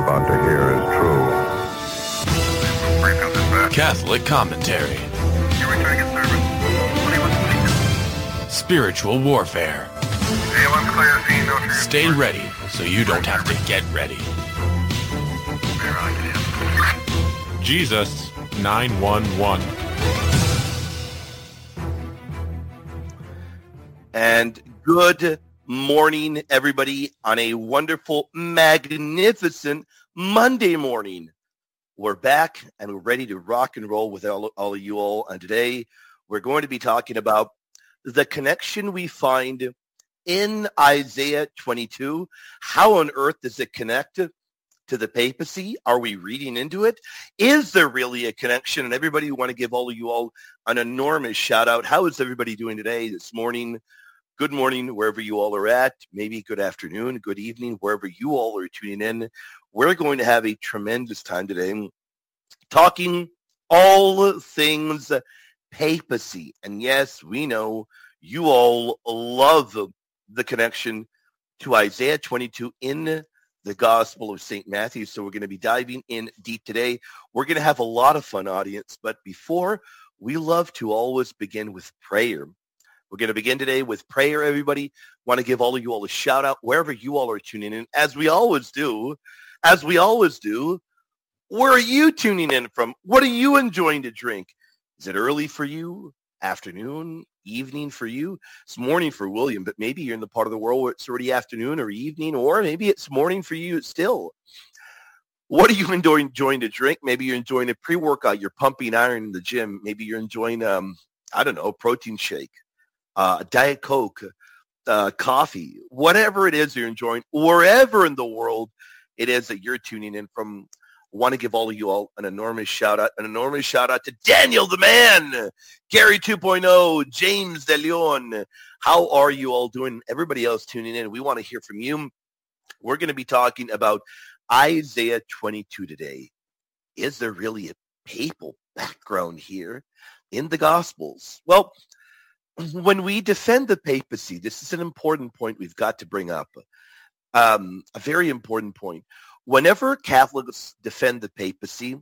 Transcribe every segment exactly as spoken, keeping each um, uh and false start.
about to hear is true. Catholic commentary. Spiritual warfare. Stay ready so you don't have to get ready. Jesus nine one one. And good morning, everybody, on a wonderful, magnificent Monday morning. We're back and we're ready to rock and roll with all, all of you all. And today we're going to be talking about the connection we find in Isaiah twenty-two. How on earth does it connect to the papacy? Are we reading into it? Is there really a connection? And everybody, want to give all of you all an enormous shout out. How is everybody doing today, this morning? Good morning, wherever you all are at. Maybe good afternoon, good evening, wherever you all are tuning in. We're going to have a tremendous time today talking all things papacy. And yes, we know you all love the connection to Isaiah twenty-two in the Gospel of Saint Matthew. So we're going to be diving in deep today. We're going to have a lot of fun, audience. But before, we love to always begin with prayer. We're going to begin today with prayer, everybody. Want to give all of you all a shout out wherever you all are tuning in. As we always do, as we always do, where are you tuning in from? What are you enjoying to drink? Is it early for you? Afternoon? Evening for you? It's morning for William, but maybe you're in the part of the world where it's already afternoon or evening, or maybe it's morning for you still. What are you enjoying, enjoying to drink? Maybe you're enjoying a pre-workout. You're pumping iron in the gym. Maybe you're enjoying, um, I don't know, a protein shake. Uh, Diet Coke, uh, coffee, whatever it is you're enjoying, wherever in the world it is that you're tuning in from. I want to give all of you all an enormous shout out, an enormous shout out to Daniel the Man, Gary two point oh, James De Leon. How are you all doing? Everybody else tuning in, we want to hear from you. We're going to be talking about Isaiah twenty-two today. Is there really a papal background here in the Gospels? Well, when we defend the papacy, this is an important point we've got to bring up, um, a very important point. Whenever Catholics defend the papacy,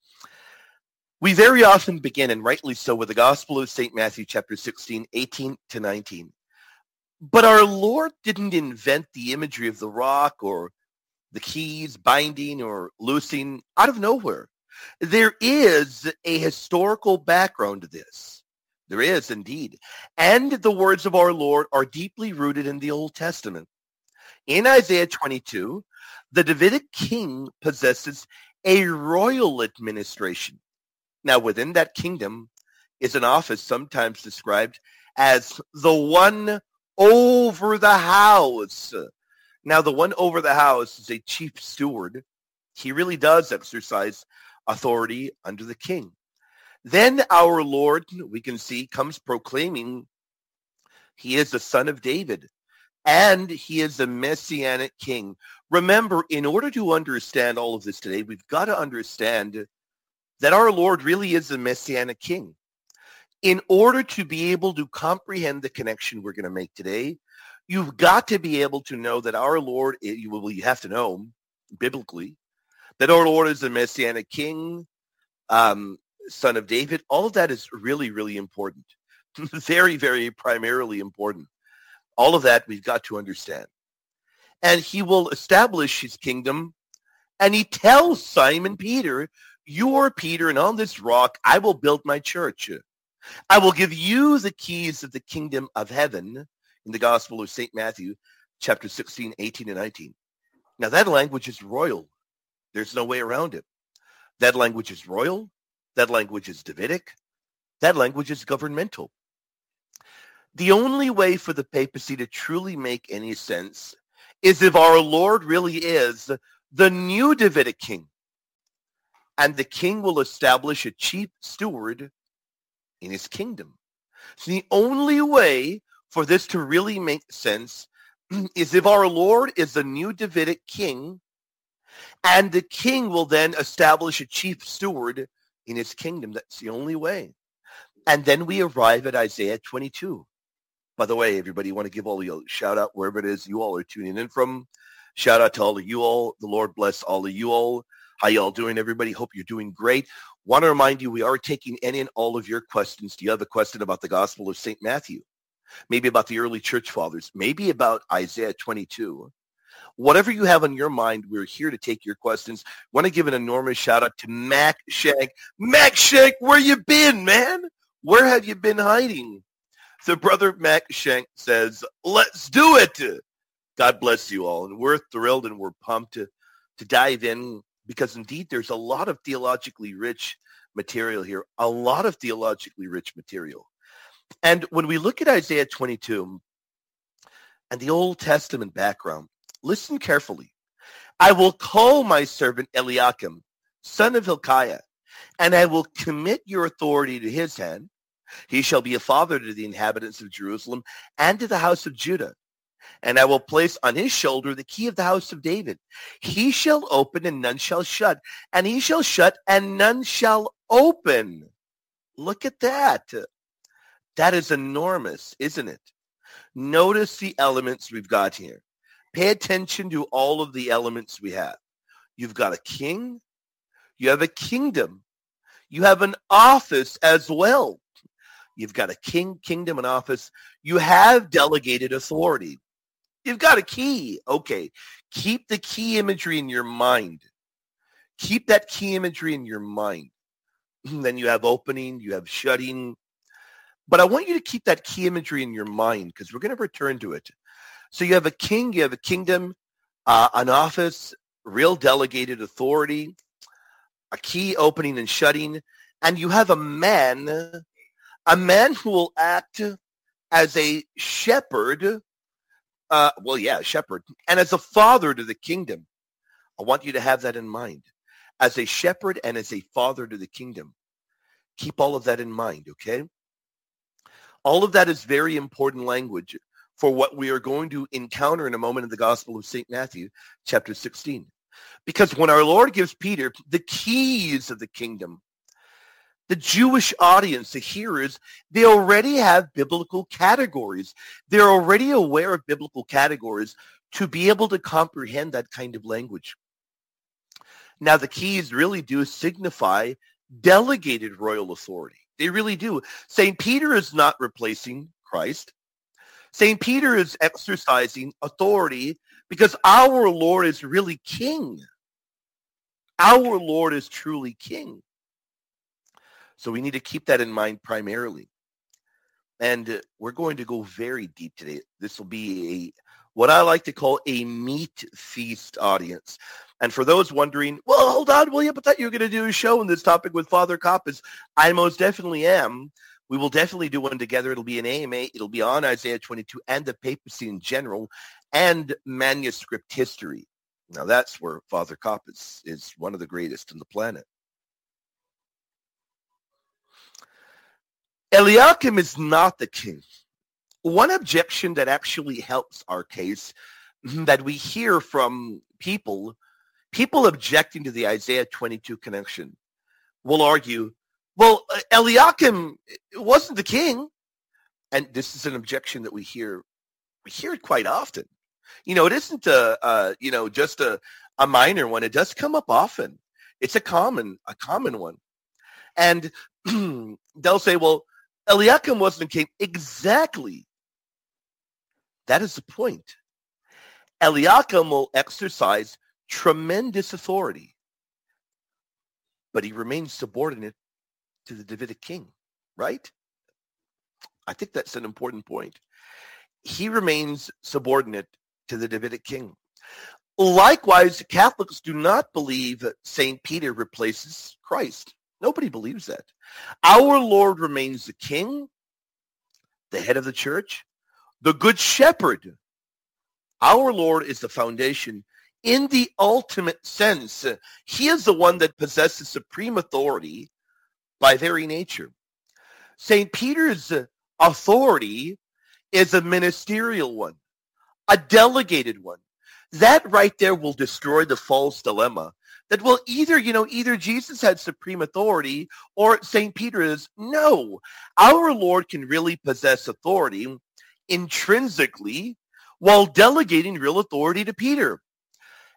we very often begin, and rightly so, with the Gospel of Saint Matthew, chapter sixteen, eighteen to nineteen. But our Lord didn't invent the imagery of the rock or the keys binding or loosing out of nowhere. There is a historical background to this. There is indeed. And the words of our Lord are deeply rooted in the Old Testament. In Isaiah twenty-two, the Davidic king possesses a royal administration. Now, within that kingdom is an office sometimes described as the one over the house. Now, the one over the house is a chief steward. He really does exercise authority under the king. Then our Lord, we can see, comes proclaiming he is the son of David and he is the messianic king. Remember, in order to understand all of this today, we've got to understand that our Lord really is the messianic king. In order to be able to comprehend the connection we're going to make today, you've got to be able to know that our Lord, you will you have to know biblically, that our Lord is the messianic king, um, son of David. All of that is really, really important. very, very primarily important. All of that we've got to understand. And he will establish his kingdom. And he tells Simon Peter, you are Peter, and on this rock I will build my church. I will give you the keys of the kingdom of heaven, in the Gospel of Saint Matthew, chapter sixteen, eighteen, and nineteen. Now that language is royal. There's no way around it. That language is royal. That language is Davidic. That language is governmental. The only way for the papacy to truly make any sense is if our Lord really is the new Davidic king. And the king will establish a chief steward in his kingdom. So the only way for this to really make sense is if our Lord is the new Davidic king, and the king will then establish a chief steward in his kingdom. That's the only way. And then we arrive at Isaiah twenty-two. By the way, everybody, want to give all you a shout out wherever it is you all are tuning in from. Shout out to all of you all. The Lord bless all of you all. How y'all doing, everybody? Hope you're doing great. Want to remind you, we are taking any and all of your questions. Do you have a question about the Gospel of Saint Matthew? Maybe about the early church fathers? Maybe about Isaiah twenty-two? Whatever you have on your mind, we're here to take your questions. Want to give an enormous shout out to Mac Shank. Mac Shank, where you been, man? Where have you been hiding? So brother Mac Shank says, let's do it. God bless you all. And we're thrilled and we're pumped to, to dive in, because indeed there's a lot of theologically rich material here, a lot of theologically rich material. And when we look at Isaiah twenty-two and the Old Testament background, listen carefully. I will call my servant Eliakim, son of Hilkiah, and I will commit your authority to his hand. He shall be a father to the inhabitants of Jerusalem and to the house of Judah. And I will place on his shoulder the key of the house of David. He shall open and none shall shut, and he shall shut and none shall open. Look at that. That is enormous, isn't it? Notice the elements we've got here. Pay attention to all of the elements we have. You've got a king. You have a kingdom. You have an office as well. You've got a king, kingdom, and office. You have delegated authority. You've got a key. Okay. Keep the key imagery in your mind. Keep that key imagery in your mind. Then you have opening, you have shutting. But I want you to keep that key imagery in your mind, because we're going to return to it. So you have a king, you have a kingdom, uh, an office, real delegated authority, a key opening and shutting, and you have a man, a man who will act as a shepherd. Uh, well, yeah, shepherd. And as a father to the kingdom. I want you to have that in mind. As a shepherd and as a father to the kingdom. Keep all of that in mind, okay? All of that is very important language for what we are going to encounter in a moment in the Gospel of Saint Matthew, chapter sixteen. Because when our Lord gives Peter the keys of the kingdom, the Jewish audience, the hearers, they already have biblical categories. They're already aware of biblical categories to be able to comprehend that kind of language. Now, the keys really do signify delegated royal authority. They really do. Saint Peter is not replacing Christ. Saint Peter is exercising authority because our Lord is really king. Our Lord is truly king. So we need to keep that in mind primarily. And uh, we're going to go very deep today. This will be a what I like to call a meat feast audience. And for those wondering, well, hold on, William, I thought you were going to do a show on this topic with Father Koppas. I most definitely am. We will definitely do one together. It'll be an A M A. It'll be on Isaiah twenty-two and the papacy in general and manuscript history. Now, that's where Father Koppas is one of the greatest on the planet. Eliakim is not the king. One objection that actually helps our case that we hear from people, people objecting to the Isaiah twenty-two connection, will argue, well, Eliakim wasn't the king. And this is an objection that we hear, we hear it quite often. You know, it isn't a, a you know, just a, a minor one. It does come up often. It's a common, a common one. And they'll say, well, Eliakim wasn't king. Exactly. That is the point. Eliakim will exercise tremendous authority, but he remains subordinate to the Davidic king, right? I think that's an important point. He remains subordinate to the Davidic king. Likewise, Catholics do not believe that Saint Peter replaces Christ. Nobody believes that. Our Lord remains the king, the head of the church, the good shepherd. Our Lord is the foundation in the ultimate sense. He is the one that possesses supreme authority by very nature. Saint Peter's authority is a ministerial one, a delegated one. That right there will destroy the false dilemma that, well, either, you know, either Jesus had supreme authority or Saint Peter is. No, our Lord can really possess authority intrinsically while delegating real authority to Peter.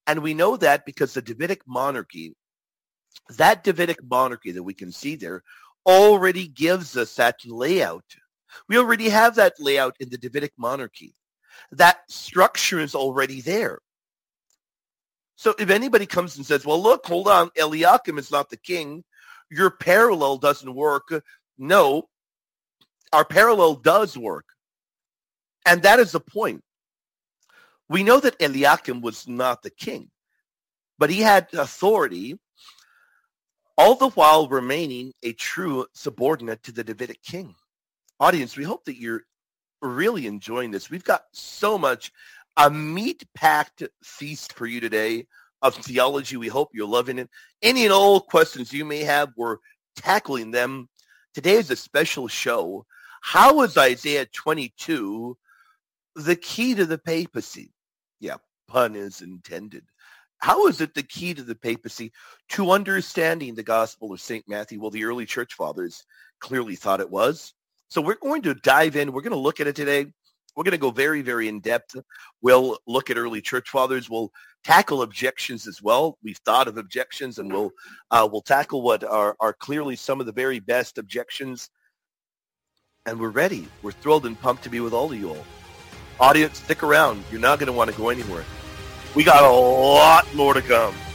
And we know that because the Davidic monarchy, that Davidic monarchy that we can see there, already gives us that layout. We already have that layout in the Davidic monarchy. That structure is already there. So if anybody comes and says, well, look, hold on, Eliakim is not the king, your parallel doesn't work. No, our parallel does work. And that is the point. We know that Eliakim was not the king, but he had authority, all the while remaining a true subordinate to the Davidic king. Audience, we hope that you're really enjoying this. We've got so much, a meat-packed feast for you today of theology. We hope you're loving it. Any and all questions you may have, we're tackling them. Today is a special show. How is Isaiah twenty-two the key to the papacy? Yeah, pun is intended. How is it the key to the papacy to understanding the Gospel of Saint Matthew? Well, the early church fathers clearly thought it was. So we're going to dive in. We're going to look at it today. We're going to go very, very in-depth. We'll look at early church fathers. We'll tackle objections as well. We've thought of objections, and we'll uh, we'll tackle what are, are clearly some of the very best objections. And we're ready. We're thrilled and pumped to be with all of you all. Audience, stick around. You're not going to want to go anywhere. We got a lot more to come.